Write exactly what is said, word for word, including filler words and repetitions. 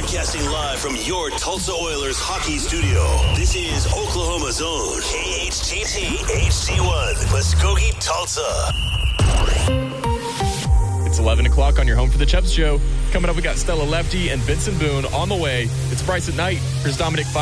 Broadcasting live from your Tulsa Oilers hockey studio. This is Oklahoma's own K H T T H C one, Muskogee, Tulsa. It's eleven o'clock on your Home for the Chubbs show. Coming up, we got Stella Lefty and Vincent Boone on the way. It's Bryce at Night. Here's Dominic